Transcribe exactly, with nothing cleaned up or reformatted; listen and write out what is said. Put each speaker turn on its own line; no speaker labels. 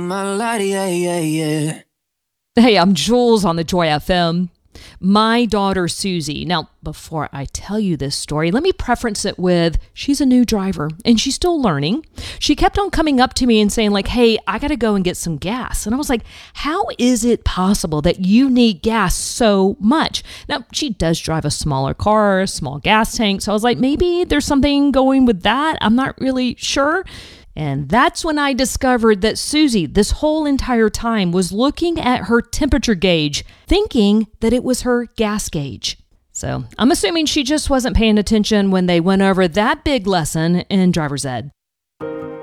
My lady, yeah, yeah, yeah.
Hey, I'm Jules on the Joy F M. My daughter, Susie. Now, before I tell you this story, let me preference it with she's a new driver and she's still learning. She kept on coming up to me and saying, like, hey, I got to go and get some gas. And I was like, how is it possible that you need gas so much? Now, she does drive a smaller car, a small gas tank. So I was like, maybe there's something going with that. I'm not really sure. And that's when I discovered that Susie, this whole entire time, was looking at her temperature gauge, thinking that it was her gas gauge. So I'm assuming she just wasn't paying attention when they went over that big lesson in driver's ed.